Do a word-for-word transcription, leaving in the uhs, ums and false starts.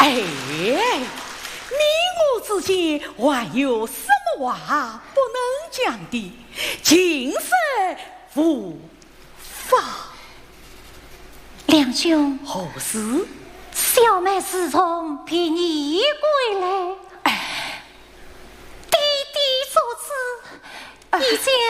哎，你我之间还有什么话不能讲的？今生无法。 梁兄， 何事？ 小妹自从陪你归来， 哎， 弟弟所赐，已经